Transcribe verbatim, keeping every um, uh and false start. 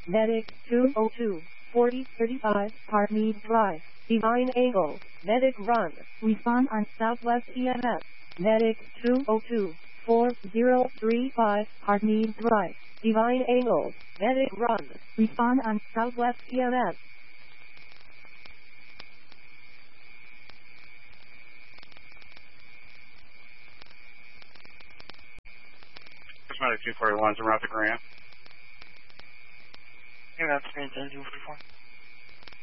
Medic two oh two, forty thirty-five, Hartmead Drive, Divine Angles, Medic Run, respond on Southwest E M S, Medic two oh two, four oh three five, Hartmead Drive, Divine Angles, Medic Run, respond on Southwest E M S. Medic two forty-one is around the Grant. Yeah, that's me, two forty-four.